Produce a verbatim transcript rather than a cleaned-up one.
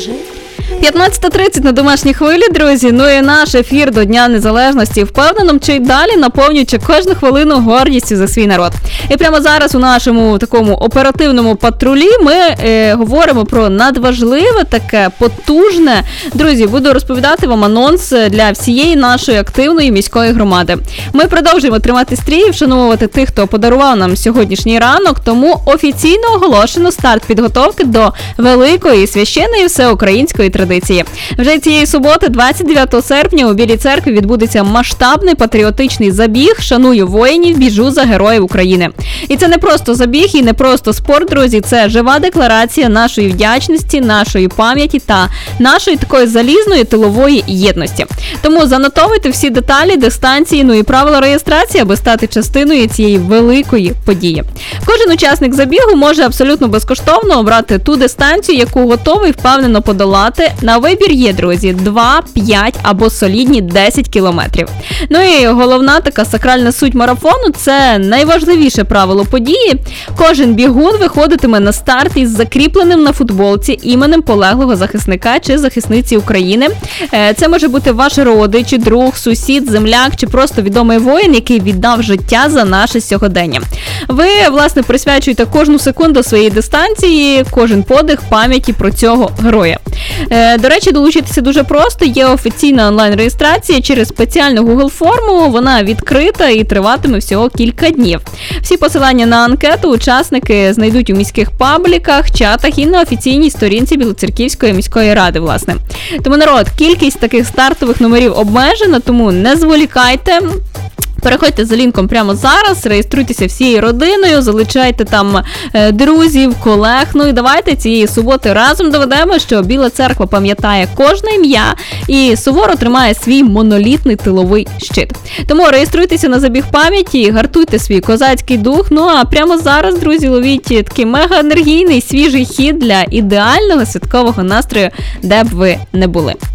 п'ятнадцята тридцять на домашній хвилі, друзі. Ну і наш ефір до Дня Незалежності впевнено мчить далі, наповнюючи кожну хвилину гордістю за свій народ. І прямо зараз у нашому такому оперативному патрулі ми е, говоримо про надважливе, таке потужне. Друзі, буду розповідати вам анонс для всієї нашої активної міської громади. Ми продовжуємо тримати стрій і вшановувати тих, хто подарував нам сьогоднішній ранок, тому офіційно оголошено старт підготовки до великої священної всеукраїнської традиції. Вже цієї суботи, двадцять дев'ятого серпня, у Білій церкві відбудеться масштабний патріотичний забіг «Шаную воїнів, біжу за героїв України». І це не просто забіг і не просто спорт, друзі, це жива декларація нашої вдячності, нашої пам'яті та нашої такої залізної тилової єдності. Тому занотовуйте всі деталі, дистанції, ну і правила реєстрації, аби стати частиною цієї великої події. Кожен учасник забігу може абсолютно безкоштовно обрати ту дистанцію, яку готовий впевнено подолати. На вибір є, друзі, два, п'ять або солідні десять кілометрів. Ну і головна така сакральна суть марафону – це найважливіше правило події. Кожен бігун виходитиме на старт із закріпленим на футболці іменем полеглого захисника чи захисниці України. Це може бути ваш родич, друг, сусід, земляк чи просто відомий воїн, який віддав життя за наше сьогодення. Ви, власне, присвячуєте кожну секунду своєї дистанції, кожен подих пам'яті про цього героя. До речі, долучитися дуже просто. Є офіційна онлайн-реєстрація через спеціальну Google-форму. Вона відкрита і триватиме всього кілька днів. Всі посилання на анкету учасники знайдуть у міських пабліках, чатах і на офіційній сторінці Білоцерківської міської ради, власне. Тому, народ, кількість таких стартових номерів обмежена, тому не зволікайте. Переходьте за лінком прямо зараз, реєструйтеся всією родиною, залучайте там е, друзів, колег. Ну і давайте цієї суботи разом доведемо, що Біла Церква пам'ятає кожне ім'я і суворо тримає свій монолітний тиловий щит. Тому реєструйтеся на забіг пам'яті, гартуйте свій козацький дух. Ну а прямо зараз, друзі, ловіть такий мега-енергійний, свіжий хід для ідеального святкового настрою, де б ви не були.